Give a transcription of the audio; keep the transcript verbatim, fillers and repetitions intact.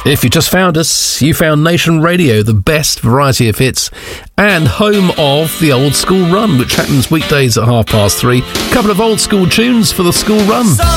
If you just found us, you found Nation Radio, the best variety of hits and home of the Old School Run, which happens weekdays at half past three. A couple of old school tunes for the school run.